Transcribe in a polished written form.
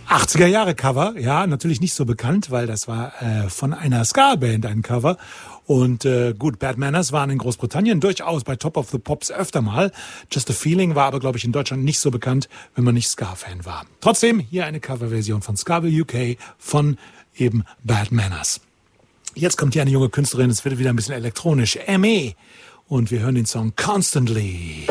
80er Jahre Cover, ja, natürlich nicht so bekannt, weil das war von einer Ska-Band ein Cover. Und gut, Bad Manners waren in Großbritannien durchaus bei Top of the Pops öfter mal. Just a Feeling war aber, glaube ich, in Deutschland nicht so bekannt, wenn man nicht Ska-Fan war. Trotzdem hier eine Coverversion von Ska-Will UK von eben Bad Manners. Jetzt kommt hier eine junge Künstlerin, es wird wieder ein bisschen elektronisch, M.E. Und wir hören den Song Constantly.